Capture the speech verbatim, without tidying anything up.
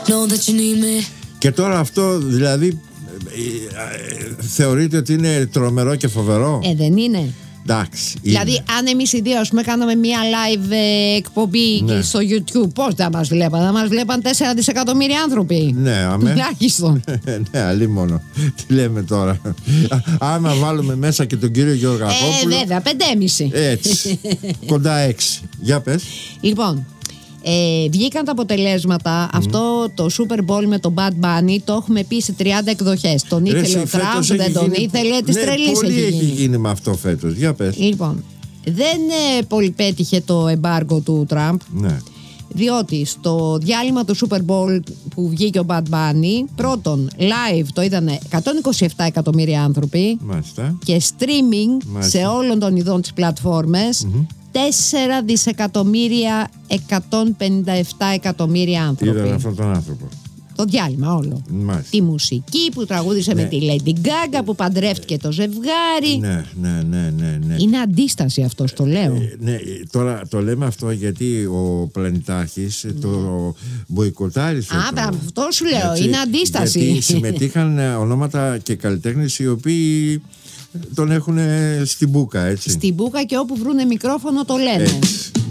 Know that you need me. Και τώρα αυτό δηλαδή θεωρείτε ότι είναι τρομερό και φοβερό? Ε, δεν είναι? Εντάξει. Δηλαδή, είναι. αν εμείς οι δύο, ας πούμε, κάναμε μία live ε, εκπομπή Ναι. στο YouTube, πώς θα μας βλέπαν? Θα μας βλέπαν τέσσερα δισεκατομμύρια άνθρωποι. Ναι, αμέ. Τουλάχιστον. Ναι, αλλή μόνο. Τι λέμε τώρα. Άμα βάλουμε μέσα και τον κύριο Γεωργακόπουλο. Ε, βέβαια, πεντέμιση. Έτσι. Κοντά έξι. Για πες. Λοιπόν, ε, βγήκαν τα αποτελέσματα. Mm. Αυτό το Super Bowl με τον Bad Bunny το έχουμε πει σε τριάντα εκδοχές. Τον Ρε, ήθελε ο εσύ, φέτος Τραμπ, έχει δεν τον γίνει- ήθελε, της ναι, τρελής πολύ έχει έχει γίνει. γίνει με αυτό φέτος. Για πες. Λοιπόν, δεν ε, πολυπέτυχε το εμπάργκο του Τραμπ. Ναι. Διότι στο διάλειμμα του Super Bowl που βγήκε ο Bad Bunny, πρώτον live το είδαν εκατόν είκοσι επτά εκατομμύρια άνθρωποι Μάλιστα. και streaming Μάλιστα. σε όλων των ειδών τις πλατφόρμες Μμμ. τέσσερα δισεκατομμύρια εκατόν πενήντα επτά εκατομμύρια άνθρωποι. Είδαν αυτόν τον άνθρωπο. Το διάλειμμα όλο. Μάλιστα. Τη μουσική που τραγούδισε Ναι. με τη Lady Gaga, που παντρεύτηκε το ζευγάρι. Ναι, ναι, ναι, ναι, ναι. Είναι αντίσταση αυτό, το λέω. Ε, ναι, τώρα το λέμε αυτό γιατί ο Πλανητάρχης ε, το μποϊκοτάρισε. Α, το- μπράβο, αυτό σου λέω. έτσι, Είναι αντίσταση. Γιατί συμμετείχαν ε, ονόματα και καλλιτέχνες οι οποίοι τον έχουν στην μπούκα, έτσι. Στην μπούκα και όπου βρούνε μικρόφωνο το λένε. Έτσι.